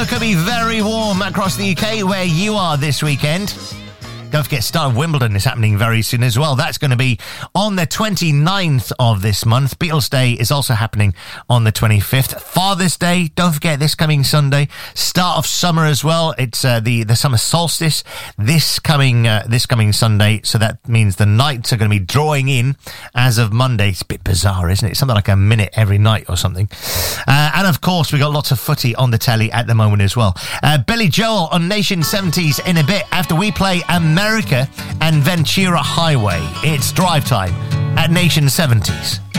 tomorrow could be very warm across the UK where you are this weekend. Don't forget, Start of Wimbledon is happening very soon as well. That's going to be on the 29th of this month. Beatles Day is also happening on the 25th. Father's Day, don't forget, this coming Sunday. Start of summer as well. It's the summer solstice this coming Sunday. So that means the nights are going to be drawing in as of Monday. It's a bit bizarre, isn't it? Something like a minute every night or something. And of course, we got lots of footy on the telly at the moment as well. Billy Joel on Nation 70s in a bit after we play America and Ventura Highway. It's drive time at Nation 70s.